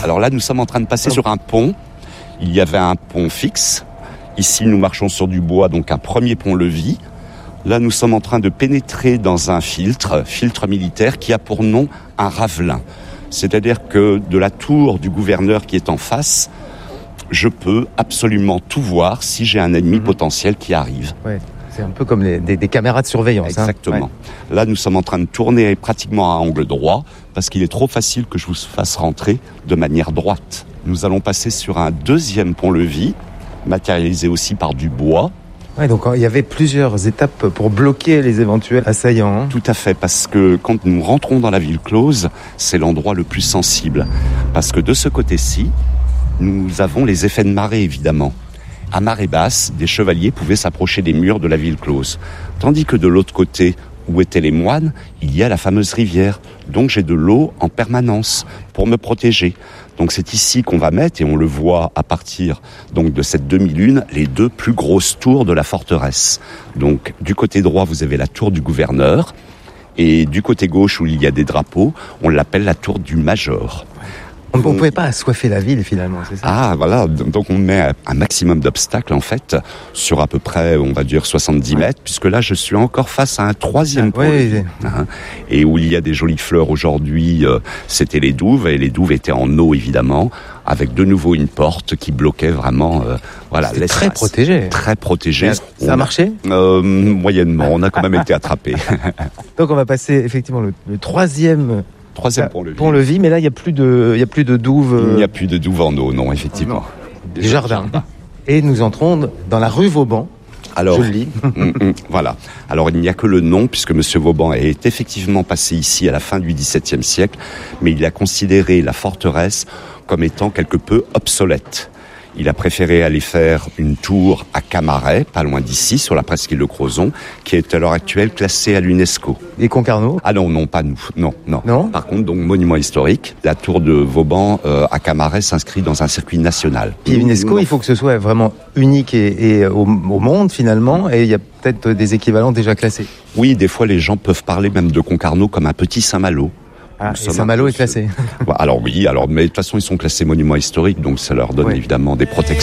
Alors là, nous sommes en train de passer sur un pont. Il y avait un pont fixe. Ici, nous marchons sur du bois, donc un premier pont-levis. Là, nous sommes en train de pénétrer dans un filtre militaire qui a pour nom un ravelin. C'est-à-dire que de la tour du gouverneur qui est en face, je peux absolument tout voir si j'ai un ennemi potentiel qui arrive. Ouais, c'est un peu comme des caméras de surveillance. Exactement. Ouais. Là, nous sommes en train de tourner pratiquement à angle droit parce qu'il est trop facile que je vous fasse rentrer de manière droite. Nous allons passer sur un deuxième pont-levis, matérialisé aussi par du bois. Ouais, donc il y avait plusieurs étapes pour bloquer les éventuels assaillants. Tout à fait, parce que quand nous rentrons dans la ville close, c'est l'endroit le plus sensible. Parce que de ce côté-ci, nous avons les effets de marée, évidemment. À marée basse, des chevaliers pouvaient s'approcher des murs de la ville close. Tandis que de l'autre côté, où étaient les moines, il y a la fameuse rivière. Donc j'ai de l'eau en permanence pour me protéger. Donc c'est ici qu'on va mettre, et on le voit à partir donc de cette demi-lune, les deux plus grosses tours de la forteresse. Donc du côté droit, vous avez la tour du gouverneur, et du côté gauche, où il y a des drapeaux, on l'appelle la tour du major. On ne pouvait pas assoiffer la ville, finalement, c'est ça ? Ah, voilà. Donc, on met un maximum d'obstacles, en fait, sur à peu près, on va dire, 70 mètres, puisque là, je suis encore face à un troisième pôle. Oui. Et où il y a des jolies fleurs aujourd'hui, c'était les douves, et les douves étaient en eau, évidemment, avec de nouveau une porte qui bloquait vraiment, l'espace. Très protégé. Très protégé. Ça a marché ? Moyennement. On a quand même été attrapés. Donc, on va passer, effectivement, le troisième pont-levis. Pont-levis, mais là, il n'y a plus de douve. Il n'y a plus de douve en eau, non, effectivement. Des jardins. Et nous entrons dans la rue Vauban. Alors, je le lis. Voilà. Alors, il n'y a que le nom, puisque M. Vauban est effectivement passé ici à la fin du XVIIe siècle, mais il a considéré la forteresse comme étant quelque peu obsolète. Il a préféré aller faire une tour à Camaret, pas loin d'ici, sur la presqu'île de Crozon, qui est à l'heure actuelle classée à l'UNESCO. Et Concarneau ? Ah non, pas nous. Non. Non ? Par contre, donc, monument historique, la tour de Vauban à Camaret s'inscrit dans un circuit national. Puis l'UNESCO, il faut que ce soit vraiment unique et au monde, finalement, et il y a peut-être des équivalents déjà classés. Oui, des fois, les gens peuvent parler même de Concarneau comme un petit Saint-Malo. Ah, et Saint-Malo est classé. Alors oui, mais de toute façon, ils sont classés monuments historiques, donc ça leur donne évidemment des protections.